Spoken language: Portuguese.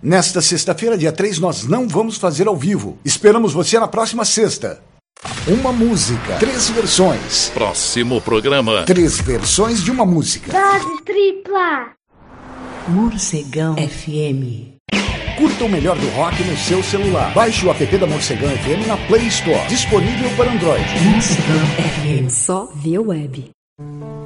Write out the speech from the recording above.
Nesta sexta-feira, dia 3, nós não vamos fazer ao vivo. Esperamos você na próxima sexta. Uma música, 3 versões. Próximo programa. 3 versões de uma música. Dose tripla. Morcegão FM. Curta o melhor do rock no seu celular. Baixe o app da Morcegão FM na Play Store. Disponível para Android. Morcegão FM. Só via web.